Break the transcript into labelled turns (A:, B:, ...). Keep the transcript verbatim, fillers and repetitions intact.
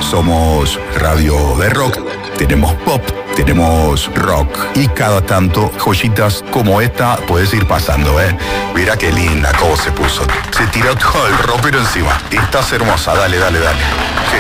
A: Somos radio de rock, tenemos pop, tenemos rock y cada tanto joyitas como esta puedes ir pasando, ¿eh? Mira qué linda cómo se puso. Se tiró todo el ropero encima. Estás hermosa, dale, dale, dale.